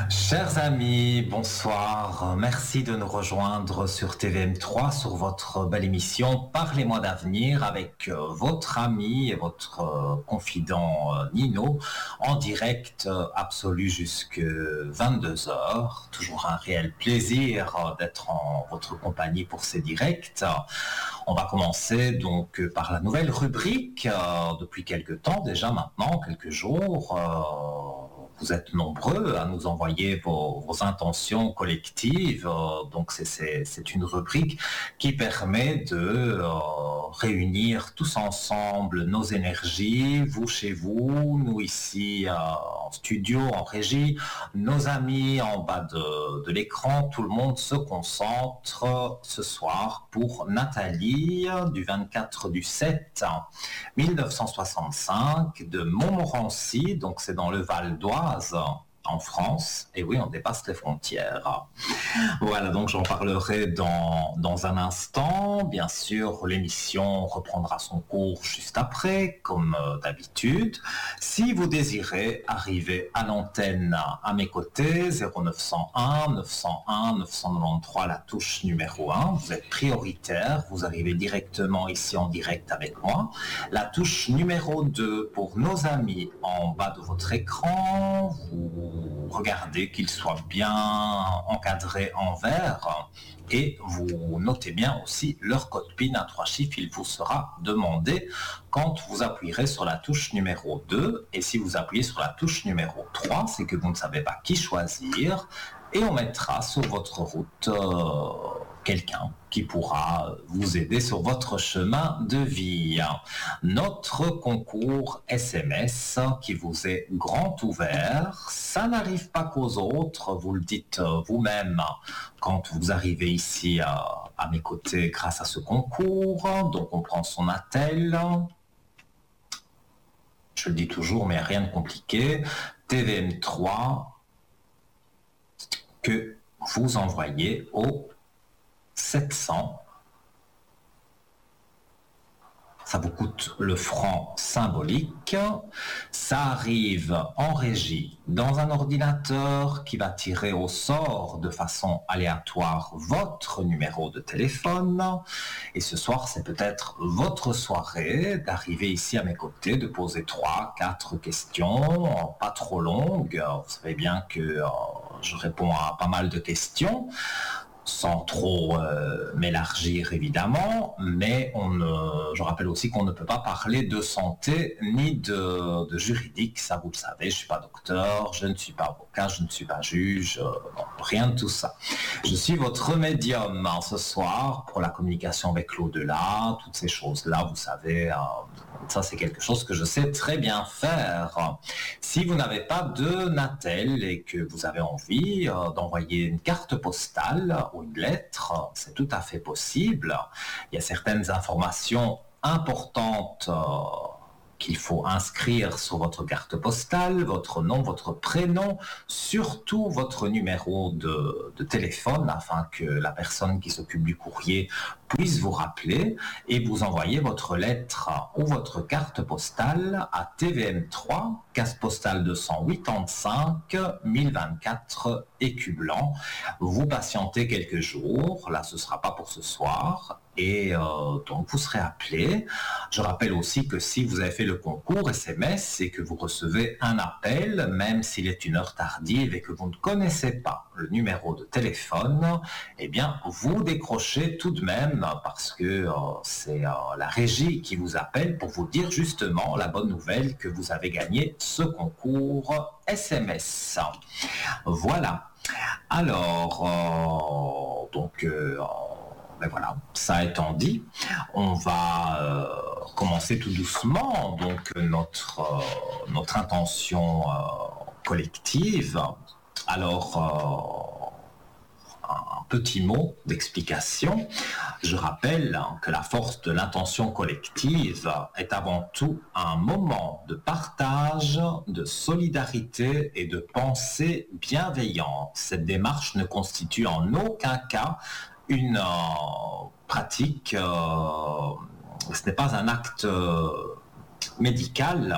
Chers amis, bonsoir. Merci de nous rejoindre sur TVM3 sur votre belle émission Parlez-moi d'avenir avec votre ami et votre confident Nino en direct absolu jusque 22 heures. Toujours un réel plaisir d'être en votre compagnie pour ces directs. On va commencer donc par la nouvelle rubrique depuis quelques temps déjà maintenant, quelques jours. Vous êtes nombreux à nous envoyer vos intentions collectives. Donc c'est une rubrique qui permet de réunir tous ensemble nos énergies, vous chez vous, nous ici en studio, en régie, nos amis en bas de l'écran. Tout le monde se concentre ce soir pour Nathalie du 24/7/1965 de Montmorency, donc c'est dans le Val d'Oise en France, et oui, on dépasse les frontières. Voilà, donc j'en parlerai dans un instant. Bien sûr, l'émission reprendra son cours juste après, comme d'habitude. Si vous désirez arriver à l'antenne à mes côtés, 0901 901 993, la touche numéro 1, vous êtes prioritaire, vous arrivez directement ici en direct avec moi. La touche numéro 2 pour nos amis en bas de votre écran, vous regardez qu'il soit bien encadré en vert et vous notez bien aussi leur code PIN à 3 chiffres. Il vous sera demandé quand vous appuierez sur la touche numéro 2, et si vous appuyez sur la touche numéro 3, c'est que vous ne savez pas qui choisir, et on mettra sur votre route quelqu'un qui pourra vous aider sur votre chemin de vie. Notre concours SMS qui vous est grand ouvert, ça n'arrive pas qu'aux autres, vous le dites vous-même quand vous arrivez ici à mes côtés grâce à ce concours. Donc on prend son attel, je le dis toujours mais rien de compliqué, TVM3 que vous envoyez au 700. Ça vous coûte le franc symbolique. Ça arrive en régie dans un ordinateur qui va tirer au sort de façon aléatoire votre numéro de téléphone. Et ce soir, c'est peut-être votre soirée d'arriver ici à mes côtés, de poser 3-4 questions, pas trop longues. Vous savez bien que je réponds à pas mal de questions, sans trop m'élargir évidemment, mais je rappelle aussi qu'on ne peut pas parler de santé ni de juridique, ça vous le savez, je ne suis pas docteur, je ne suis pas avocat, je ne suis pas juge, rien de tout ça. Je suis votre médium ce soir pour la communication avec l'au-delà, toutes ces choses-là, vous savez, ça c'est quelque chose que je sais très bien faire. Si vous n'avez pas de Natel et que vous avez envie d'envoyer une carte postale ou une lettre, c'est tout à fait possible. Il y a certaines informations importantes qu'il faut inscrire sur votre carte postale, votre nom, votre prénom, surtout votre numéro de téléphone, afin que la personne qui s'occupe du courrier puisse vous rappeler, et vous envoyer votre lettre ou votre carte postale à TVM3, case postale 285 1024 Écu-Blanc. Vous patientez quelques jours, là ce ne sera pas pour ce soir, et donc vous serez appelé. Je rappelle aussi que si vous avez fait le concours SMS et que vous recevez un appel, même s'il est une heure tardive et que vous ne connaissez pas le numéro de téléphone, eh bien vous décrochez tout de même, parce que c'est la régie qui vous appelle pour vous dire justement la bonne nouvelle que vous avez gagné ce concours SMS. Voilà. Alors, ben voilà, ça étant dit, on va commencer tout doucement donc notre intention collective. Alors, un petit mot d'explication. Je rappelle que la force de l'intention collective est avant tout un moment de partage, de solidarité et de pensée bienveillante. Cette démarche ne constitue en aucun cas une pratique, ce n'est pas un acte médical,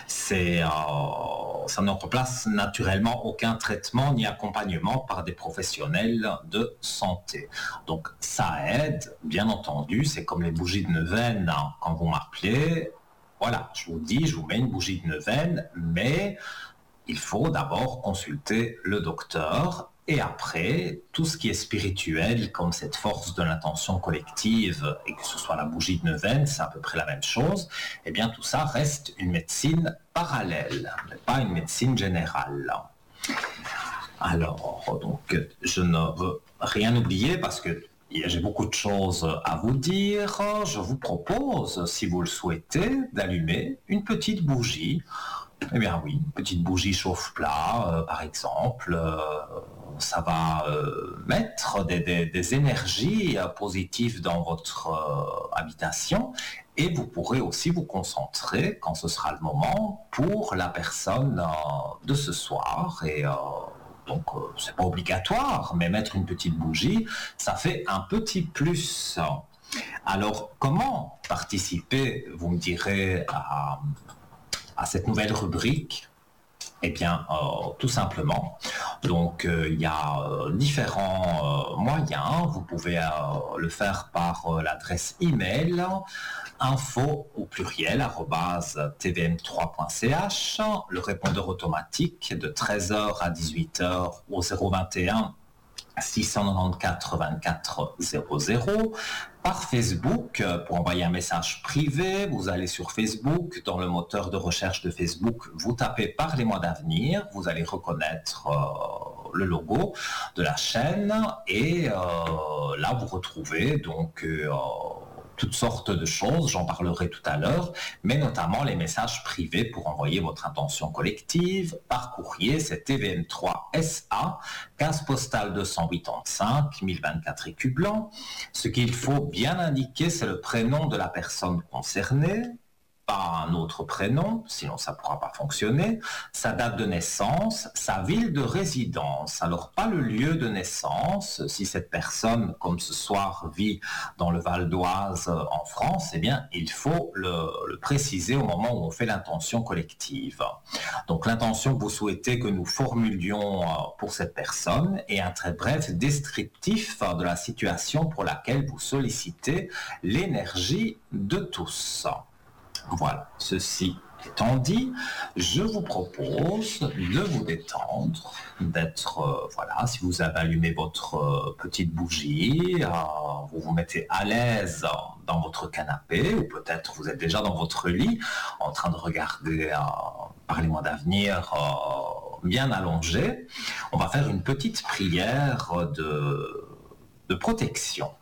ça ne remplace naturellement aucun traitement ni accompagnement par des professionnels de santé. Donc ça aide, bien entendu, c'est comme les bougies de neuvaine, hein. Quand vous m'appelez, voilà, je vous dis, je vous mets une bougie de neuvaine, mais il faut d'abord consulter le docteur. Et après, tout ce qui est spirituel, comme cette force de l'intention collective, et que ce soit la bougie de neuvaine, c'est à peu près la même chose, eh bien tout ça reste une médecine parallèle, mais pas une médecine générale. Alors, donc, je ne veux rien oublier parce que j'ai beaucoup de choses à vous dire. Je vous propose, si vous le souhaitez, d'allumer une petite bougie. Eh bien oui, une petite bougie chauffe-plat, par exemple. Ça va mettre des énergies positives dans votre habitation et vous pourrez aussi vous concentrer quand ce sera le moment pour la personne de ce soir. Et donc, c'est pas obligatoire, mais mettre une petite bougie, ça fait un petit plus. Alors, comment participer, vous me direz, à cette nouvelle rubrique? Eh bien, tout simplement. Donc, il y a différents moyens. Vous pouvez le faire par l'adresse email info au pluriel @tvm3.ch, le répondeur automatique de 13h à 18h au 021 694 24 00. Par Facebook, pour envoyer un message privé, vous allez sur Facebook, dans le moteur de recherche de Facebook, vous tapez Parlez-moi d'avenir, vous allez reconnaître le logo de la chaîne et là vous retrouvez donc toutes sortes de choses, j'en parlerai tout à l'heure, mais notamment les messages privés pour envoyer votre intention collective par courrier, c'est TVM3 SA, 15 postal 285, 1024 écus blancs. Ce qu'il faut bien indiquer, c'est le prénom de la personne concernée, pas un autre prénom, sinon ça ne pourra pas fonctionner, sa date de naissance, sa ville de résidence. Alors pas le lieu de naissance, si cette personne, comme ce soir, vit dans le Val d'Oise en France, eh bien il faut le préciser au moment où on fait l'intention collective. Donc l'intention que vous souhaitez que nous formulions pour cette personne est un très bref descriptif de la situation pour laquelle vous sollicitez l'énergie de tous. Voilà, ceci étant dit, je vous propose de vous détendre, d'être, voilà, si vous avez allumé votre petite bougie, vous vous mettez à l'aise dans votre canapé, ou peut-être vous êtes déjà dans votre lit, en train de regarder Parlez-moi d'avenir bien allongé. On va faire une petite prière de protection.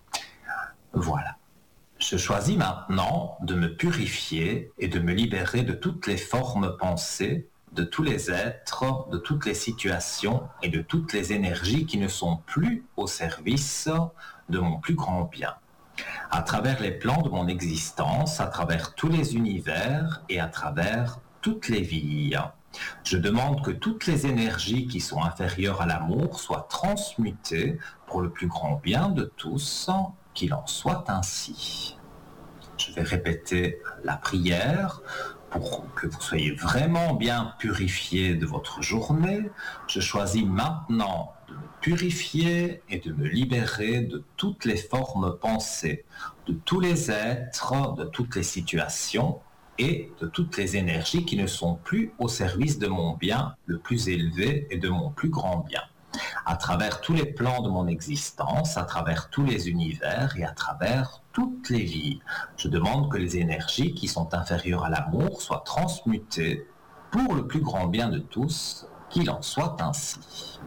Voilà. Je choisis maintenant de me purifier et de me libérer de toutes les formes pensées, de tous les êtres, de toutes les situations et de toutes les énergies qui ne sont plus au service de mon plus grand bien. À travers les plans de mon existence, à travers tous les univers et à travers toutes les vies. Je demande que toutes les énergies qui sont inférieures à l'amour soient transmutées pour le plus grand bien de tous, qu'il en soit ainsi. Je vais répéter la prière pour que vous soyez vraiment bien purifiés de votre journée. Je choisis maintenant de me purifier et de me libérer de toutes les formes pensées, de tous les êtres, de toutes les situations et de toutes les énergies qui ne sont plus au service de mon bien le plus élevé et de mon plus grand bien. À travers tous les plans de mon existence, à travers tous les univers et à travers toutes les vies. Je demande que les énergies qui sont inférieures à l'amour soient transmutées pour le plus grand bien de tous, qu'il en soit ainsi.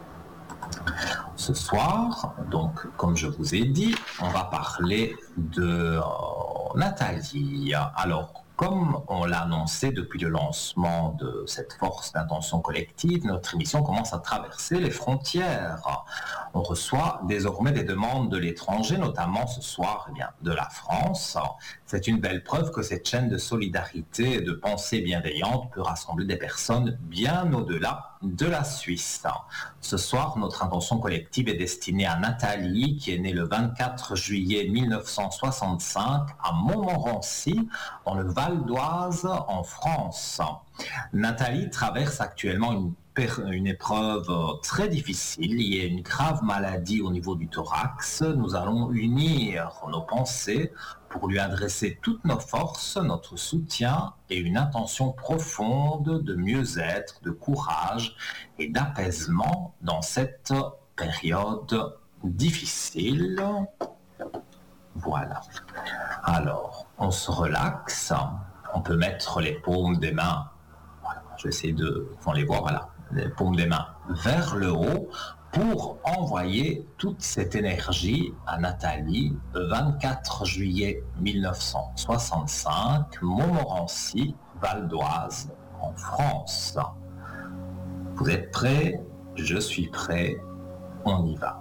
Ce soir, donc, comme je vous ai dit, on va parler de Nathalie. Alors, comme on l'a annoncé depuis le lancement de cette force d'intention collective, notre émission commence à traverser les frontières. On reçoit désormais des demandes de l'étranger, notamment ce soir, eh bien, de la France. C'est une belle preuve que cette chaîne de solidarité et de pensée bienveillante peut rassembler des personnes bien au-delà de la Suisse. Ce soir, notre intention collective est destinée à Nathalie, qui est née le 24 juillet 1965 à Montmorency, dans le Val d'Oise, en France. Nathalie traverse actuellement une épreuve très difficile liée à une grave maladie au niveau du thorax. Nous allons unir nos pensées pour lui adresser toutes nos forces, notre soutien et une intention profonde de mieux-être, de courage et d'apaisement dans cette période difficile. Voilà. Alors, on se relaxe. On peut mettre les paumes des mains. Voilà. Je vais essayer de... On les voit, voilà. Les paumes des mains vers le haut pour envoyer toute cette énergie à Nathalie le 24 juillet 1965, Montmorency, Val d'Oise, en France. Vous êtes prêts? Je suis prêt. On y va.